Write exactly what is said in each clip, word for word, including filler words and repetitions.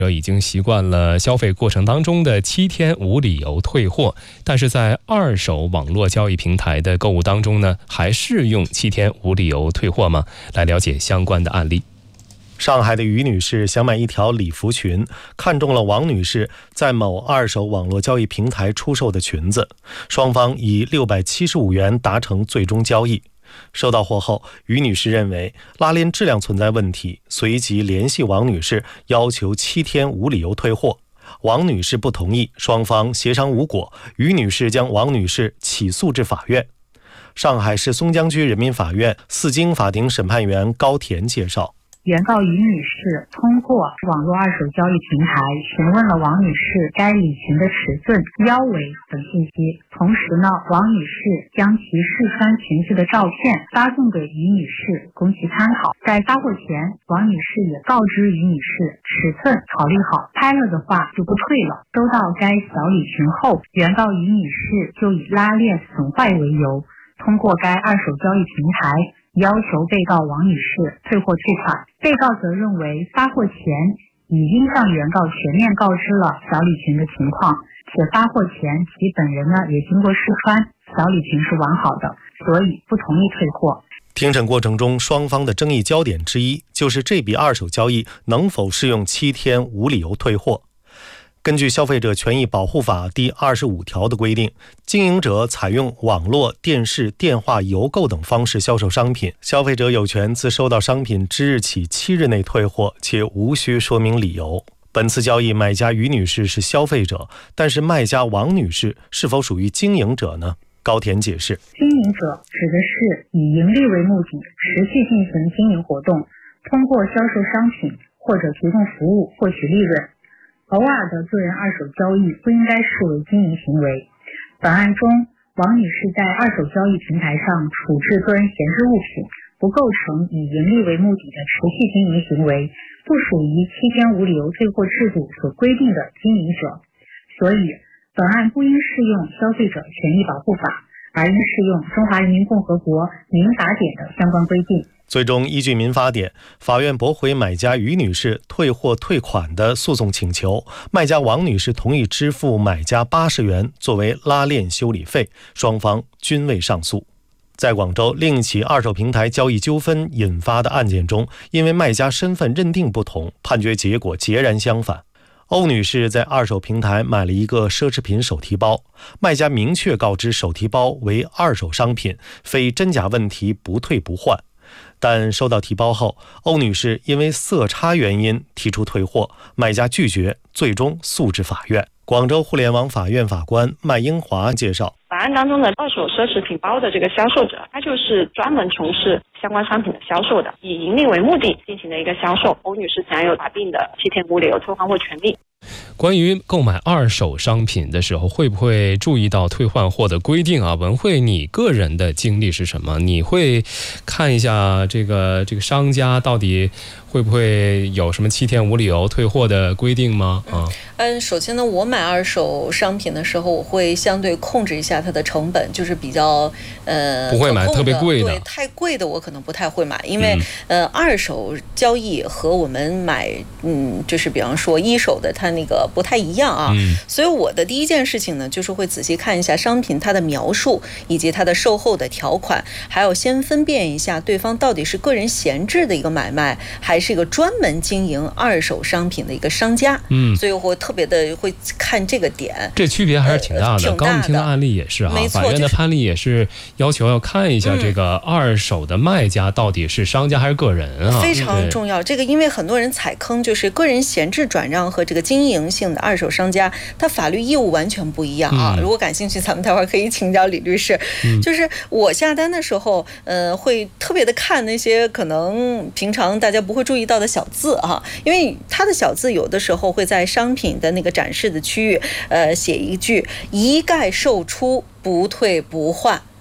已经习惯了消费过程当中的七天无理由退货，但是在二手网络交易平台的购物当中呢，还适用七天无理由退货吗？来了解相关的案例。 上海的于女士想买一条礼服裙，看中了王女士在某二手网络交易平台出售的裙子，双方以六百七十五元达成最终交易。收到货后，于女士认为拉链质量存在问题，随即联系王女士，要求七天无理由退货。王女士不同意，双方协商无果，于女士将王女士起诉至法院。上海市松江区人民法院四经法庭审判员高田介绍， 原告于女士通过网络二手交易平台询问了王女士该礼裙的尺寸、腰围等信息，同时呢，王女士将其试穿裙子的照片发送给于女士供其参考。在发货前，王女士也告知于女士尺寸考虑好，拍了的话就不退了。收到该小礼裙后，原告于女士就以拉链损坏为由，通过该二手交易平台要求被告王女士退货退款。被告则认为发货前已经向原告全面告知了小礼裙的情况，且发货前其本人呢也经过试穿，小礼裙是完好的，所以不同意退货。 庭审过程中，双方的争议焦点之一就是这笔二手交易能否适用七天无理由退货。根据《消费者权益保护法》第二十五条的规定，经营者采用网络、电视、电话、邮购等方式销售商品，消费者有权自收到商品之日起七日内退货，且无需说明理由。本次交易，买家于女士是消费者，但是卖家王女士是否属于经营者呢？高田解释， 经营者指的是以盈利为目的，持续进行经营活动，通过销售商品或者提供服务获取利润。偶尔的个人二手交易不应该视为经营行为。本案中，王女士在二手交易平台上处置个人闲置物品，不构成以盈利为目的的持续经营行为，不属于七天无理由退货制度所规定的经营者。所以，本案不应适用消费者权益保护法，而应适用中华人民共和国民法典的相关规定。 最终依据民法典，法院驳回买家于女士退货退款的诉讼请求，卖家王女士同意支付买家八十元作为拉链修理费，双方均未上诉。在广州另一起二手平台交易纠纷引发的案件中，因为卖家身份认定不同，判决结果截然相反。欧女士在二手平台买了一个奢侈品手提包，卖家明确告知手提包为二手商品，非真假问题不退不换。但收到提包后，欧女士因为色差原因提出退货，卖家拒绝，最终诉至法院。广州互联网法院法官麦英华介绍， 本案当中的二手奢侈品包的这个销售者，他就是专门从事相关商品的销售的，以盈利为目的进行的一个销售。欧女士享有法定的七天无理由退换货权利。 关于购买二手商品的时候，会不会注意到退换货的规定啊？文慧，你个人的经历是什么？你会看一下这个这个商家到底会不会有什么七天无理由退货的规定吗？啊， 嗯，首先呢，我买二手商品的时候，我会相对控制一下它的成本，就是比较呃不会买特别贵的， 对，太贵的我可能不太会买，因为、嗯、呃二手交易和我们买嗯就是比方说一手的它那个不太一样啊、嗯，所以我的第一件事情呢，就是会仔细看一下商品它的描述以及它的售后的条款，还要先分辨一下对方到底是个人闲置的一个买卖，还是一个专门经营二手商品的一个商家。嗯，所以我特别的会看这个点， 这区别还是挺大的。呃、挺大的刚我们听的案例也是啊，法院的判例也是要求要看一下这个二手的卖家到底是商家还是个人啊， 非常重要。这个因为很多人踩坑，就是个人闲置转让和这个经营性的二手商家，他法律义务完全不一样啊。嗯、如果感兴趣，咱们待会儿可以请教李律师。嗯、就是我下单的时候，呃，会特别的看那些可能平常大家不会注意到的小字啊，因为它的小字有的时候会在商品的那个展示的区域，呃，写一句一概售出，不退不换。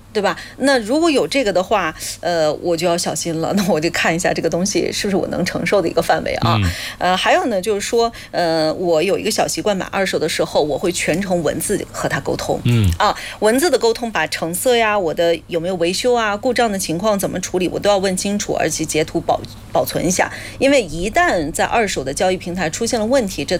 对吧？那如果有这个的话，呃，我就要小心了。那我就看一下这个东西是不是我能承受的一个范围啊。嗯、呃，还有呢，就是说，呃，我有一个小习惯，买二手的时候，我会全程文字和他沟通。嗯啊，文字的沟通，把成色呀、我的有没有维修啊、故障的情况怎么处理，我都要问清楚，而且截图保保存一下。因为一旦在二手的交易平台出现了问题，这